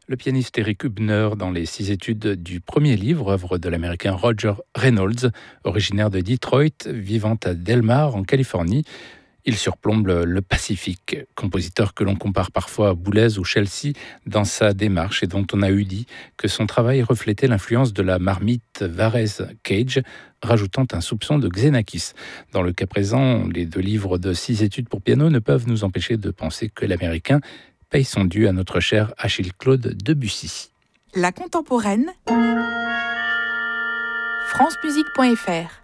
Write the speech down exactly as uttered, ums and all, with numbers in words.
Le pianiste Eric Hübner dans les six études du premier livre, œuvre de l'américain Roger Reynolds, originaire de Detroit, vivant à Del Mar en Californie. Il surplombe le, le Pacifique, compositeur que l'on compare parfois à Boulez ou Chelsea dans sa démarche et dont on a eu dit que son travail reflétait l'influence de la marmite Varese-Cage, rajoutant un soupçon de Xenakis. Dans le cas présent, les deux livres de six études pour piano ne peuvent nous empêcher de penser que l'américain paye son dû à notre cher Achille Claude Debussy. La contemporaine, francemusique point f r